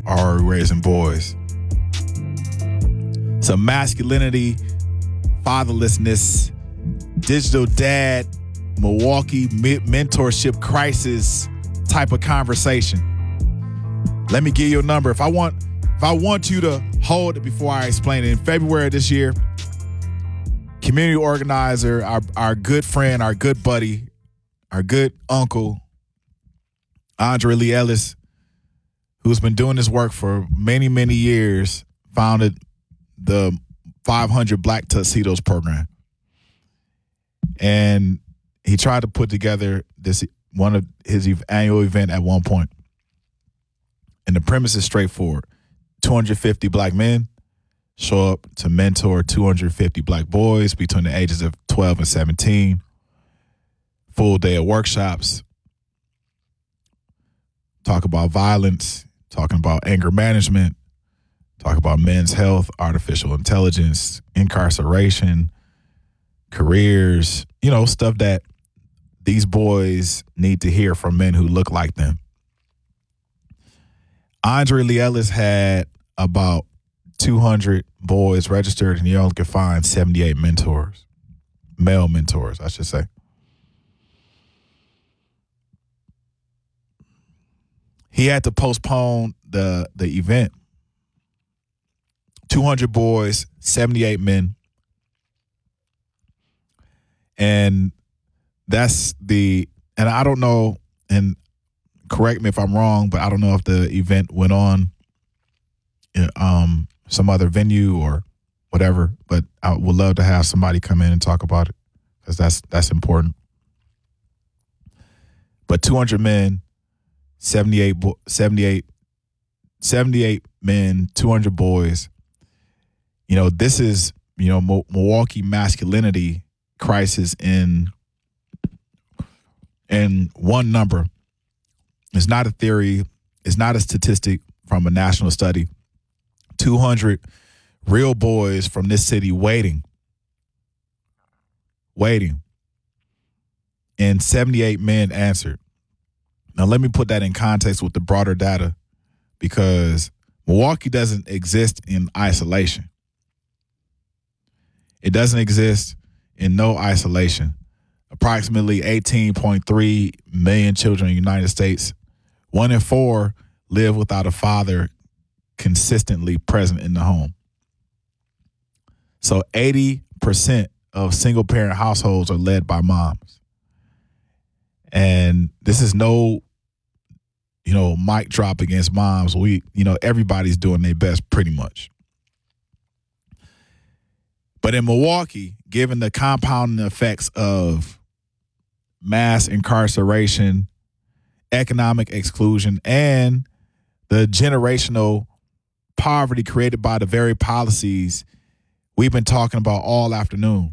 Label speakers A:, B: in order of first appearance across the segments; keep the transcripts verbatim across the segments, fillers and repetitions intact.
A: or are we raising boys? So masculinity, fatherlessness, digital dad, Milwaukee mentorship crisis type of conversation. Let me give you a number. If I want, if I want you to hold it before I explain it, in February of this year, community organizer, our, our good friend, our good buddy, our good uncle, Andre Lee Ellis, who's been doing this work for many, many years, founded the five hundred Black Tuxedos program. And he tried to put together this one of his annual event at one point. And the premise is straightforward. two hundred fifty black men show up to mentor two hundred fifty black boys between the ages of twelve and seventeen. Full day of workshops. Talk about violence, talking about anger management, talk about men's health, artificial intelligence, incarceration, careers, you know, stuff that these boys need to hear from men who look like them. Andre Lee Ellis had about two hundred boys registered, and he only could find seventy-eight mentors, male mentors, I should say. He had to postpone the the event. two hundred boys, seventy-eight men. And that's the, and I don't know, and correct me if I'm wrong, but I don't know if the event went on in um, some other venue or whatever, but I would love to have somebody come in and talk about it because that's, that's important. But two hundred men, seventy-eight, seventy-eight, seventy-eight men, two hundred boys. You know, this is, you know, Mo- Milwaukee masculinity crisis in in one number. It's not a theory. It's not a statistic from a national study. two hundred real boys from this city waiting. Waiting. And seventy-eight men answered. Now, let me put that in context with the broader data because Milwaukee doesn't exist in isolation. It doesn't exist in no isolation. Approximately eighteen point three million children in the United States. One in four live without a father consistently present in the home. So eighty percent of single-parent households are led by moms. And this is no, you know, mic drop against moms. We, you know, everybody's doing their best pretty much. But in Milwaukee, given the compounding effects of mass incarceration, economic exclusion, and the generational poverty created by the very policies we've been talking about all afternoon.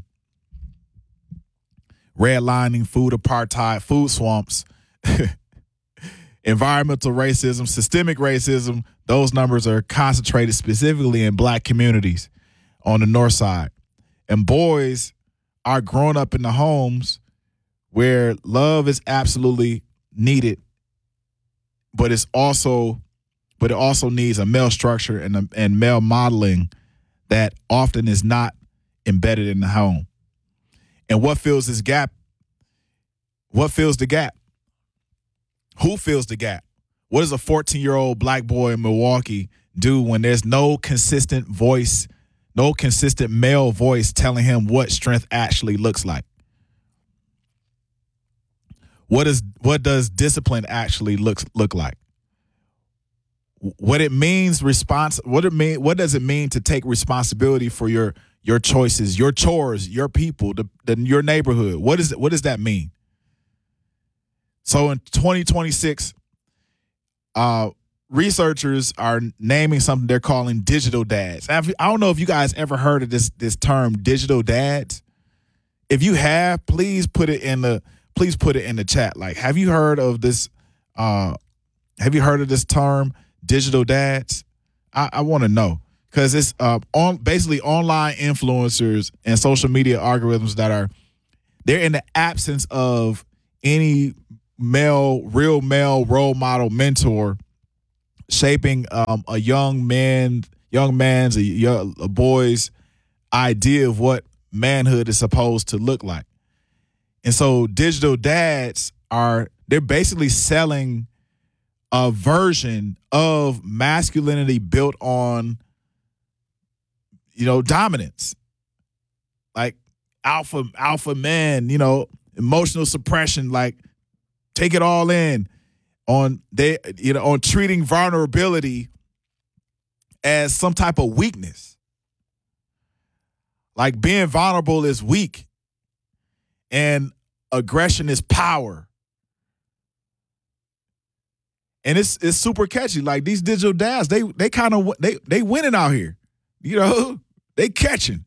A: Redlining, food apartheid, food swamps, environmental racism, systemic racism, those numbers are concentrated specifically in black communities on the north side. And boys are growing up in the homes where love is absolutely needed, but it's also, but it also needs a male structure and a, and male modeling that often is not embedded in the home. And what fills this gap? What fills the gap? Who fills the gap? What does a fourteen-year-old black boy in Milwaukee do when there's no consistent voice, no consistent male voice telling him what strength actually looks like? What is what does discipline actually looks look like? What it means response what it mean what does it mean to take responsibility for your your choices, your chores, your people, the, the your neighborhood? What is what does that mean? So in twenty twenty-six, uh, researchers are naming something they're calling digital dads. I don't know if you guys ever heard of this this term, digital dads. If you have, please put it in the please put it in the chat. Like, have you heard of this? Uh, have you heard of this term, digital dads? I, I want to know because it's uh, on basically online influencers and social media algorithms that are they're in the absence of any male, real male role model mentor. shaping um, a young man, young man's, a, young, a boy's idea of what manhood is supposed to look like. And so digital dads are, they're basically selling a version of masculinity built on, you know, dominance. Like alpha, alpha man, you know, emotional suppression, like take it all in on they, you know, on treating vulnerability as some type of weakness. Like being vulnerable is weak and aggression is power. And it's it's super catchy. Like these digital dads, they they kind of they they winning out here. You know, they catching.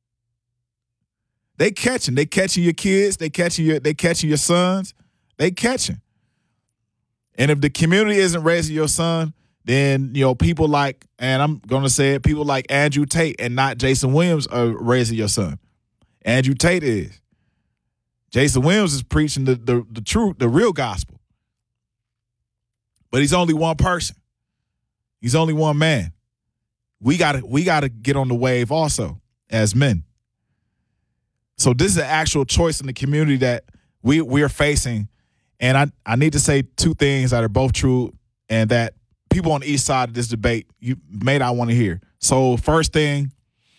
A: They catching. They catching your kids. They catching your they catching your sons. They catching. And if the community isn't raising your son, then you know people like, and I'm gonna say it, people like Andrew Tate and not Jason Williams are raising your son. Andrew Tate is. Jason Williams is preaching the the, the truth, the real gospel. But he's only one person. He's only one man. We gotta we gotta get on the wave also as men. So this is an actual choice in the community that we we are facing. And I, I need to say two things that are both true and that people on the east side of this debate you may not want to hear. So first thing,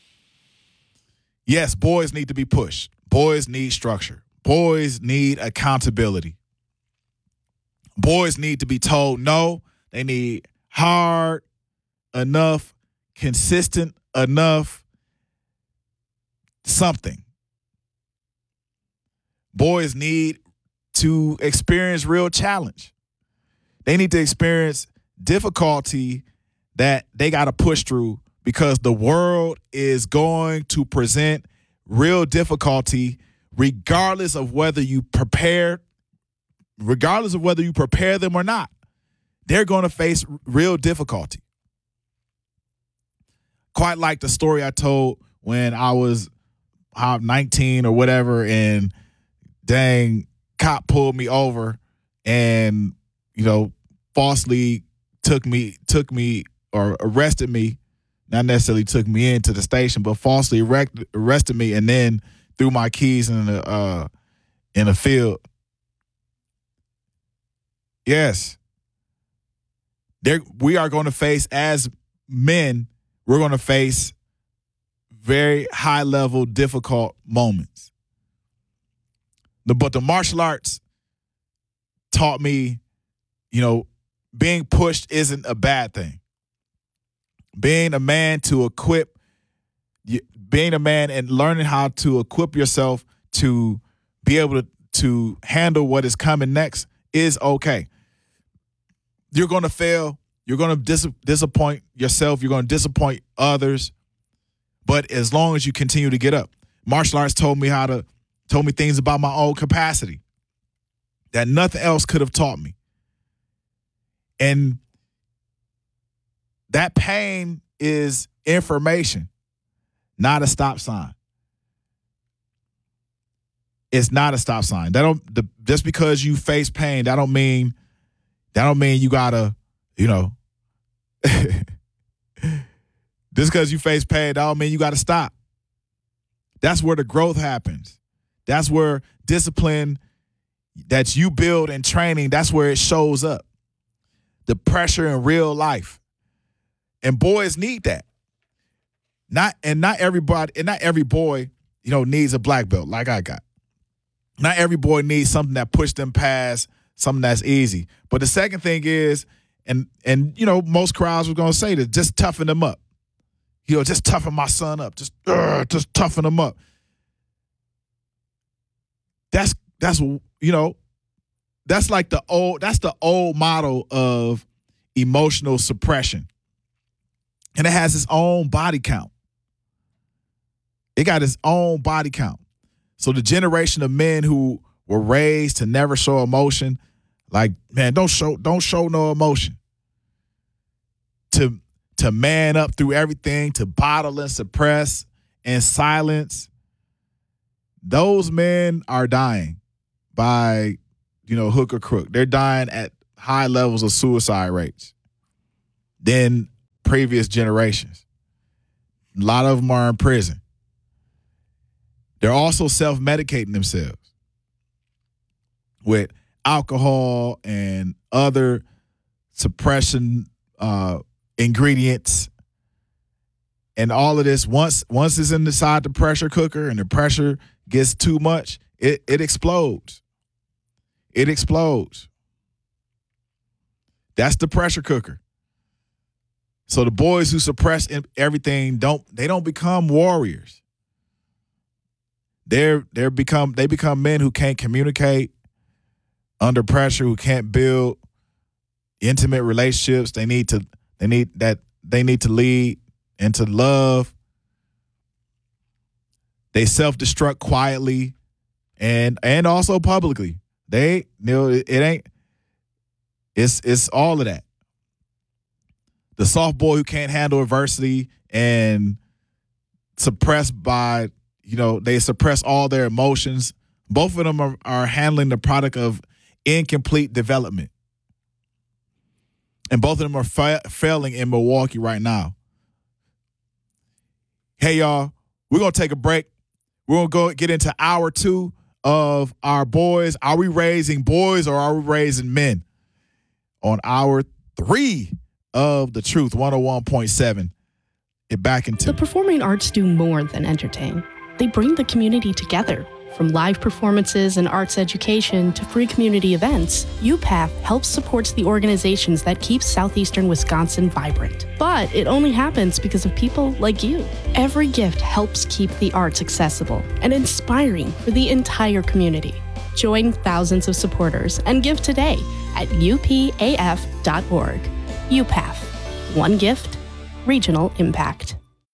A: yes, boys need to be pushed. Boys need structure. Boys need accountability. Boys need to be told no. They need hard enough, consistent enough, something. Boys need to experience real challenge. They need to experience difficulty that they got to push through because the world is going to present real difficulty regardless of whether you prepare, regardless of whether you prepare them or not. They're going to face real difficulty. Quite like the story I told when I was uh, nineteen or whatever, and dang, cop pulled me over and, you know, falsely took me, took me or arrested me, not necessarily took me into the station, but falsely erect, arrested me and then threw my keys in the, uh, in a field. Yes. There, we are going to face, as men, we're going to face very high level, difficult moments. The, but the martial arts taught me, you know, being pushed isn't a bad thing. Being a man to equip, being a man and learning how to equip yourself to be able to, to handle what is coming next is okay. You're going to fail. You're going to dis- disappoint yourself. You're going to disappoint others. But as long as you continue to get up, martial arts told me how to, told me things about my own capacity that nothing else could have taught me. And that pain is information, not a stop sign. It's not a stop sign. That don't the, just because you face pain, that don't mean that don't mean you gotta, you know. Just because you face pain, that don't mean you gotta stop. That's where the growth happens. That's where discipline that you build in training, that's where it shows up. The pressure in real life. And boys need that. Not and not everybody, and not every boy, you know, needs a black belt like I got. Not every boy needs something that pushed them past something that's easy. But the second thing is, and and you know, most crowds were gonna say that, just toughen them up. You know, just toughen my son up. Just uh, just toughen him up. That's that's you know, that's like the old that's the old model of emotional suppression. And it has its own body count. It got its own body count. So the generation of men who were raised to never show emotion, like, man, don't show don't show no emotion. To to man up through everything, to bottle and suppress and silence. Those men are dying by, you know, hook or crook. They're dying at high levels of suicide rates. than previous generations. A lot of them are in prison. They're also self-medicating themselves with alcohol and other suppression uh, ingredients. And all of this, once once it's inside the pressure cooker and the pressure gets too much, it, it explodes. It explodes. That's the pressure cooker. So the boys who suppress everything don't they don't become warriors. They're they're become they become men who can't communicate under pressure, who can't build intimate relationships. They need to they need that they need to lead and to love. They self-destruct quietly and and also publicly. They you know it, it ain't it's it's all of that. The soft boy who can't handle adversity and suppressed by, you know, they suppress all their emotions. Both of them are, are handling the product of incomplete development. And both of them are fa- failing in Milwaukee right now. Hey, y'all, we're going to take a break. We're going to go get into hour two of our boys. Are we raising boys or are we raising men? On hour three of The Truth, one oh one point seven. It back into
B: The performing arts do more than entertain. They bring the community together. From live performances and arts education to free community events, U P A F helps support the organizations that keep southeastern Wisconsin vibrant. But it only happens because of people like you. Every gift helps keep the arts accessible and inspiring for the entire community. Join thousands of supporters and give today at U P A F dot org. U P A F. One gift, regional impact.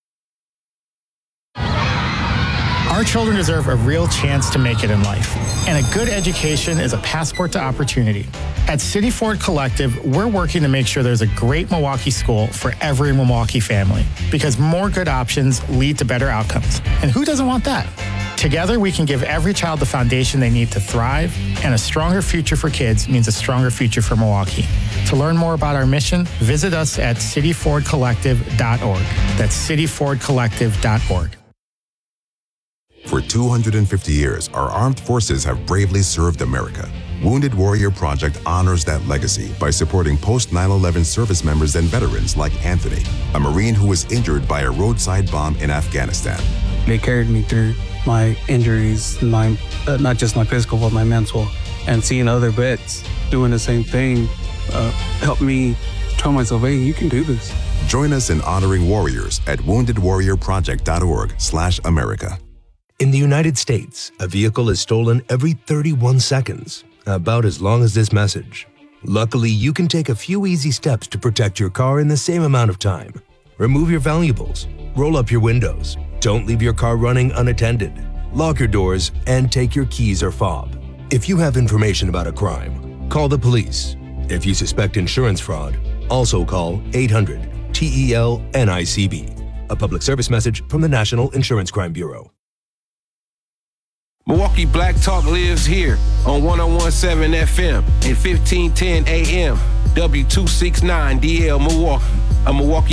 C: Our children deserve a real chance to make it in life, and a good education is a passport to opportunity. At City Ford Collective, we're working to make sure there's a great Milwaukee school for every Milwaukee family, because more good options lead to better outcomes. And who doesn't want that? Together, we can give every child the foundation they need to thrive, and a stronger future for kids means a stronger future for Milwaukee. To learn more about our mission, visit us at city ford collective dot org. That's city ford collective dot org.
D: For two hundred fifty years, our armed forces have bravely served America. Wounded Warrior Project honors that legacy by supporting post nine eleven service members and veterans like Anthony, a Marine who was injured by a roadside bomb in Afghanistan.
E: They carried me through my injuries, my uh, not just my physical, but my mental. And seeing other vets doing the same thing uh, helped me tell myself, hey, you can do this.
D: Join us in honoring warriors at wounded warrior project dot org slash America.
F: In the United States, a vehicle is stolen every thirty-one seconds, about as long as this message. Luckily, you can take a few easy steps to protect your car in the same amount of time. Remove your valuables, roll up your windows, don't leave your car running unattended, lock your doors, and take your keys or fob. If you have information about a crime, call the police. If you suspect insurance fraud, also call eight hundred T E L N I C B. A public service message from the National Insurance Crime Bureau.
G: Milwaukee Black Talk lives here on one oh one point seven F M and fifteen ten A M, W two sixty-nine D L Milwaukee, a Milwaukee